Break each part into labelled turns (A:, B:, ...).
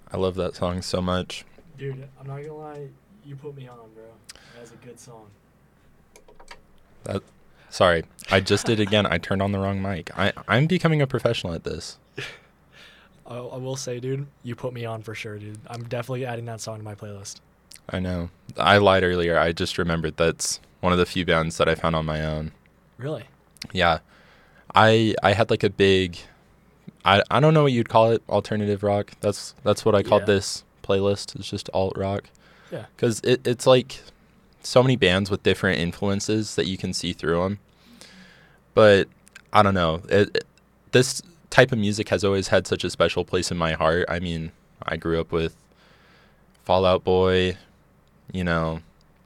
A: I love that song so much.
B: Dude, I'm not gonna lie, you put me on, bro. That's a good song.
A: Sorry, I just did again. I turned on the wrong mic. I'm becoming a professional at this.
B: I will say, dude, you put me on for sure, dude. I'm definitely adding that song to my playlist.
A: I know. I lied earlier. I just remembered that's one of the few bands that I found on my own.
B: Really?
A: Yeah. I had like a big, I don't know what you'd call it, alternative rock. That's what I called this playlist. It's just alt rock.
B: Yeah.
A: Because it's like so many bands with different influences that you can see through them. But I don't know. This type of music has always had such a special place in my heart. I mean, I grew up with Fall Out Boy, you know.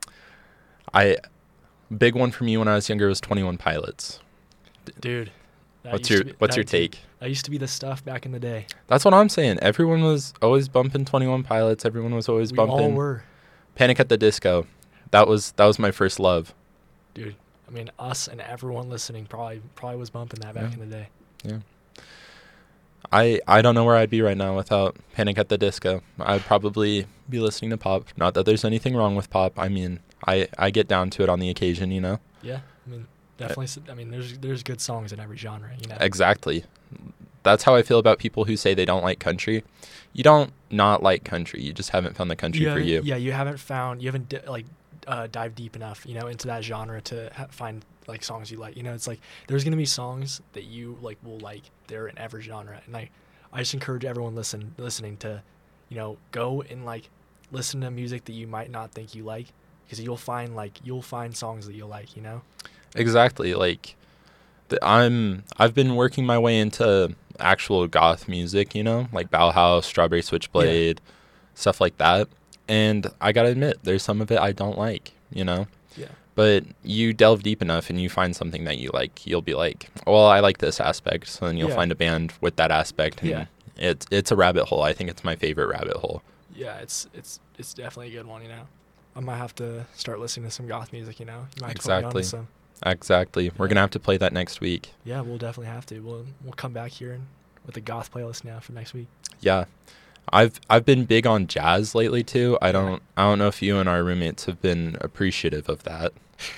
A: Big one for me when I was younger was 21 Pilots.
B: Dude.
A: What's your take?
B: That used to be the stuff back in the day.
A: That's what I'm saying. Everyone was always bumping 21 Pilots. Everyone was always bumping.
B: We all were.
A: Panic at the Disco. That was my first love.
B: Dude, I mean, us and everyone listening probably was bumping that back in the day.
A: Yeah. I don't know where I'd be right now without Panic at the Disco. I'd probably be listening to pop. Not that there's anything wrong with pop. I mean, I get down to it on the occasion, you know?
B: Yeah, I mean, definitely. I mean, there's good songs in every genre, you know?
A: Exactly. That's how I feel about people who say they don't like country. You don't not like country. You just haven't found the country for you.
B: Yeah, you haven't dived deep enough, you know, into that genre to find like songs you like. You know, it's like there's gonna be songs that you like will like. They're in every genre, and I just encourage everyone listening to, you know, go and like listen to music that you might not think you like, because you'll find songs that you'll like. You know.
A: Exactly. Like, I've been working my way into actual goth music, you know, like Bauhaus, Strawberry Switchblade, stuff like that. And I gotta admit, there's some of it I don't like, you know?
B: Yeah.
A: But you delve deep enough and you find something that you like, you'll be like, well, I like this aspect. So then you'll find a band with that aspect. And it's a rabbit hole. I think it's my favorite rabbit hole.
B: Yeah, it's definitely a good one, you know? I might have to start listening to some goth music, you know? You might
A: Exactly.
B: Put me on to some.
A: Exactly. Yeah. We're going to have to play that next week.
B: Yeah, we'll definitely have to. We'll come back here with a goth playlist now for next week.
A: Yeah. I've been big on jazz lately too. I don't know if you and our roommates have been appreciative of that.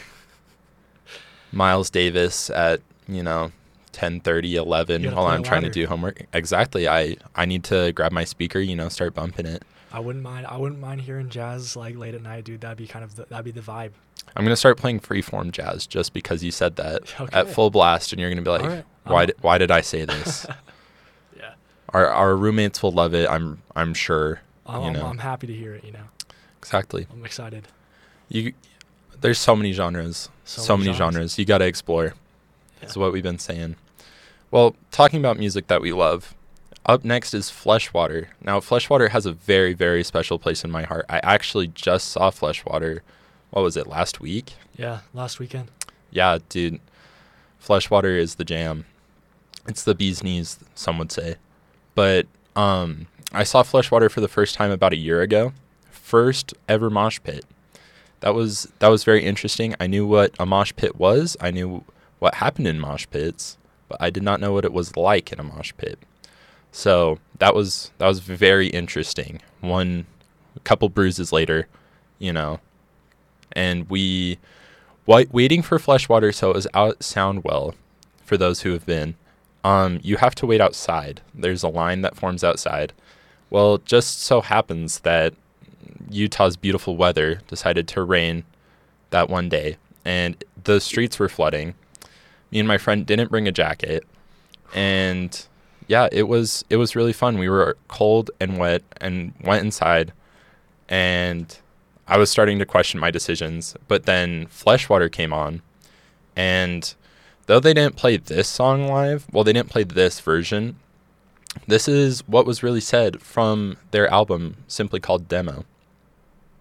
A: Miles Davis at, 10:30, 11 while I'm trying to do homework. Exactly. I need to grab my speaker, start bumping it.
B: I wouldn't mind hearing jazz like late at night, dude. That'd be the vibe.
A: I'm going to start playing freeform jazz just because you said that at full blast, and you're going to be like, why did I say this?
B: Yeah.
A: Our roommates will love it, I'm sure.
B: I'm happy to hear it, you know.
A: Exactly.
B: I'm excited.
A: There's so many genres. So many genres. You got to explore. That's what we've been saying. Well, talking about music that we love, up next is Fleshwater. Now, Fleshwater has a very, very special place in my heart. I actually just saw Fleshwater, what was it, last week?
B: Yeah, last weekend.
A: Yeah, dude. Fleshwater is the jam. It's the bee's knees, some would say. But I saw Fleshwater for the first time about a year ago. First ever mosh pit. That was very interesting. I knew what a mosh pit was. I knew what happened in mosh pits, but I did not know what it was like in a mosh pit. So that was very interesting. A couple bruises later, and waiting for Fleshwater so it was out Soundwell. For those who have been, you have to wait outside. There's a line that forms outside. Well, it just so happens that Utah's beautiful weather decided to rain that one day, and the streets were flooding. Me and my friend didn't bring a jacket, and yeah, it was really fun. We were cold and wet and went inside, and I was starting to question my decisions, but then Fleshwater came on, and though they didn't play this song live, well, they didn't play this version, this is what was really said from their album simply called Demo.